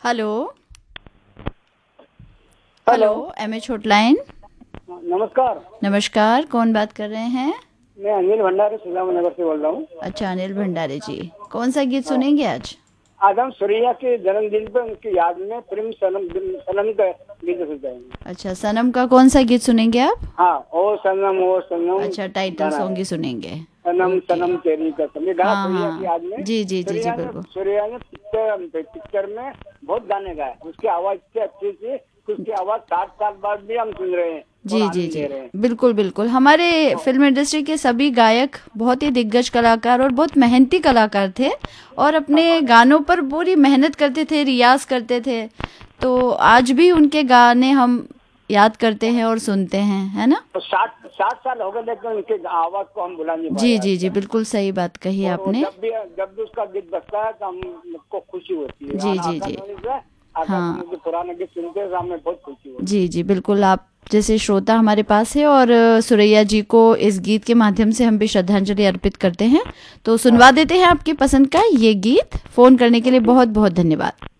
Hello hello. MH hotline. नमस्कार। नमस्कार, कौन बात कर रहे हैं? मैं अनिल भंडारी सुजाम नगर से बोल रहा हूँ। अच्छा, अनिल भंडारी जी, कौन सा गीत हाँ। सुनेंगे आज? आज हम सूर्या के जन्मदिन पर उनकी याद में प्रेम सनम सनम का गीत सुनाएंगे। अच्छा, सनम का कौन सा गीत सुनेंगे आप? हाँ, ओ सनम अच्छा, टाइटल गाना सॉन्ग है। ही सुनेंगे। सनम ओके। सनम तेरी कसम, ये गाना हाँ सूर्या की हाँ, याद में। जी जी जी जी, बिल्कुल। सूर्या ने पिक्चर में बहुत गाने गाए। उसकी आवाज इतनी अच्छी थी कि उसकी आवाज 60 साल बाद भी हम सुन रहे हैं और जी जी आनंद जी, ले रहे हैं। बिल्कुल बिल्कुल। हमारे फिल्म इंडस्ट्री के सभी गायक बहुत ही दिग्गज कलाकार और बहुत मेहनती कलाकार थे और अपने गानों पर पूरी मेहनत करते थे, रियाज करते थे। तो आज भी उनके गाने हम याद करते हैं और सुनते हैं, है ना? तो 60 साल हो गए लेकिन उनके आवाज को हम भुला नहीं पा जी रहे जी जी, आजकल। बिल्कुल सही बात कही और वो आपने। जब भी उसका गीत बजता है तो हमको खुशी होती है। जी जी जी, आकाशवाणी हाँ के पुराने गीत सुनते हैं तो हमें बहुत खुशी होती जी जी, बिल्कुल। आप जैसे श्रोता हमारे पास है और सुरैया जी को इस गीत के माध्यम से हम भी श्रद्धांजलि अर्पित करते हैं। तो है। सुनवा देते हैं आपकी पसंद का ये गीत। फोन करने के लिए ओके। बहुत बहुत धन्यवाद।